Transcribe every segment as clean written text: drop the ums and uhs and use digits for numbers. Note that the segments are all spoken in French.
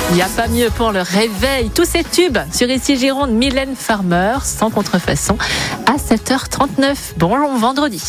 Il n'y a pas mieux pour le réveil. Tous ces tubes sur Ici Gironde, Mylène Farmer, sans contrefaçon, à 7h39. Bon vendredi.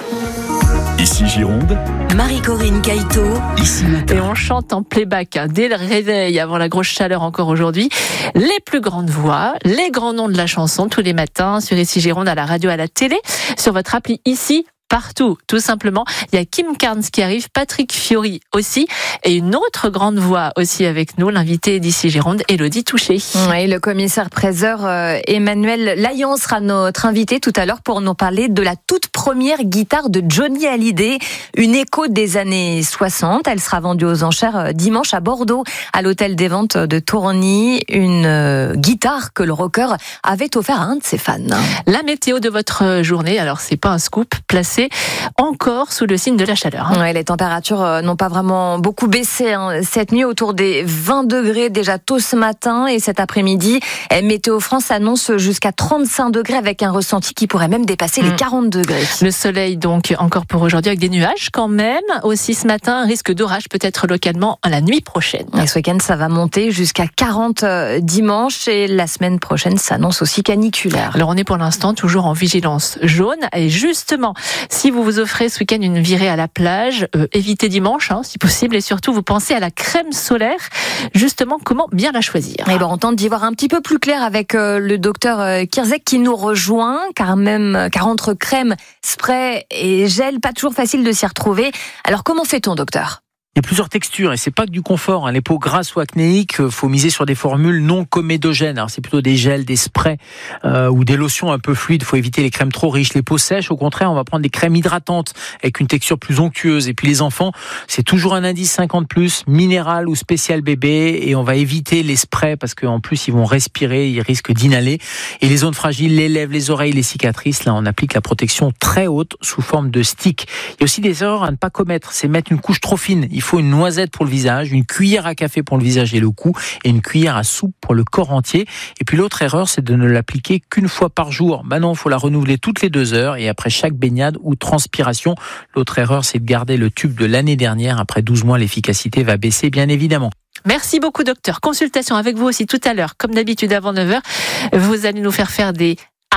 Ici Gironde, Marie-Corinne Caïto. Ici Matin. Et on chante en playback dès le réveil, avant la grosse chaleur encore aujourd'hui. Les plus grandes voix, les grands noms de la chanson, tous les matins sur Ici Gironde, à la radio, à la télé, sur votre appli Ici. Partout, tout simplement. Il y a Kim Carnes qui arrive, Patrick Fiori aussi, et une autre grande voix aussi avec nous, l'invité d'Ici Gironde, Élodie Touché. Oui, le commissaire-priseur Emmanuel Laillan sera notre invité tout à l'heure pour nous parler de la toute première guitare de Johnny Hallyday, une écho des années 60. Elle sera vendue aux enchères dimanche à Bordeaux, à l'hôtel des ventes de Tourny. Une guitare que le rocker avait offert à un de ses fans. La météo de votre journée, alors c'est pas un scoop, placé encore sous le signe de la chaleur. Ouais, les températures n'ont pas vraiment beaucoup baissé cette nuit, autour des 20 degrés déjà tôt ce matin, et cet après-midi, Météo France annonce jusqu'à 35 degrés avec un ressenti qui pourrait même dépasser les 40 degrés. Le soleil donc encore pour aujourd'hui avec des nuages quand même. Aussi ce matin, un risque d'orage peut-être localement à la nuit prochaine. Et ce week-end, ça va monter jusqu'à 40 dimanche, et la semaine prochaine s'annonce aussi caniculaire. Alors on est pour l'instant toujours en vigilance jaune, et justement, si vous vous offrez ce week-end une virée à la plage, évitez dimanche si possible, et surtout vous pensez à la crème solaire. Justement, comment bien la choisir? Et on tente d'y voir un petit peu plus clair avec le docteur Kirzek qui nous rejoint, car entre crème, spray et gel, pas toujours facile de s'y retrouver. Alors comment fait-on, docteur ? Il y a plusieurs textures et c'est pas que du confort. Les peaux grasses ou acnéiques, faut miser sur des formules non comédogènes. Alors c'est plutôt des gels, des sprays ou des lotions un peu fluides. Faut éviter les crèmes trop riches. Les peaux sèches, au contraire, on va prendre des crèmes hydratantes avec une texture plus onctueuse. Et puis les enfants, c'est toujours un indice 50+, minéral ou spécial bébé. Et on va éviter les sprays parce qu'en plus ils vont respirer, ils risquent d'inhaler. Et les zones fragiles, les lèvres, les oreilles, les cicatrices, là on applique la protection très haute sous forme de stick. Il y a aussi des erreurs à ne pas commettre. C'est mettre une couche trop fine. Il faut une noisette pour le visage, une cuillère à café pour le visage et le cou, et une cuillère à soupe pour le corps entier. Et puis l'autre erreur, c'est de ne l'appliquer qu'une fois par jour. Non, il faut la renouveler toutes les 2 heures et après chaque baignade ou transpiration. L'autre erreur, c'est de garder le tube de l'année dernière. Après 12 mois, l'efficacité va baisser, bien évidemment. Merci beaucoup, docteur. Consultation avec vous aussi tout à l'heure, comme d'habitude avant 9h. Vous allez nous faire des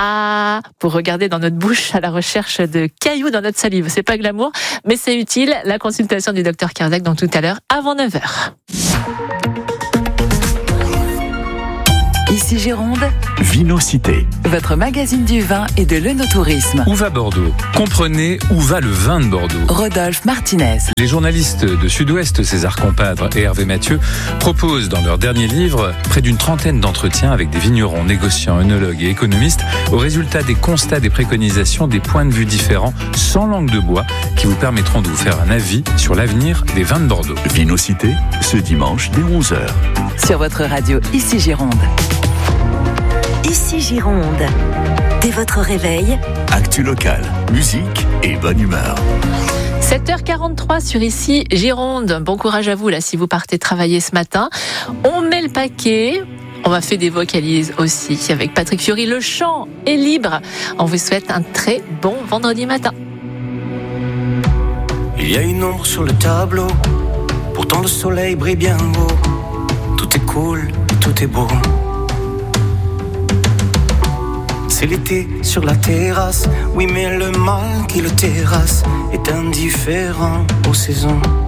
pour regarder dans notre bouche à la recherche de cailloux dans notre salive. C'est pas glamour, mais c'est utile. La consultation du docteur Kirzek dans tout à l'heure avant 9h. Ici Gironde, Vinocité. votre magazine du vin et de l'œnotourisme. Où va Bordeaux ? Comprenez où va le vin de Bordeaux. Rodolphe Martinez. Les journalistes de Sud-Ouest, César Compadre et Hervé Mathieu, proposent dans leur dernier livre près d'une trentaine d'entretiens avec des vignerons, négociants, œnologues et économistes au résultat des constats, des préconisations, des points de vue différents, sans langue de bois, qui vous permettront de vous faire un avis sur l'avenir des vins de Bordeaux. Vinocité, ce dimanche dès 11h. Sur votre radio Ici Gironde. Ici Gironde, dès votre réveil, Actu locale, musique et bonne humeur. 7h43 sur Ici Gironde. Bon courage à vous là si vous partez travailler ce matin. On met le paquet. On va faire des vocalises aussi avec Patrick Fiori. Le chant est libre. On vous souhaite un très bon vendredi matin. Il y a une ombre sur le tableau, pourtant le soleil brille bien haut. Tout est cool, tout est beau. C'est l'été sur la terrasse, oui mais le mal qui le terrasse est indifférent aux saisons.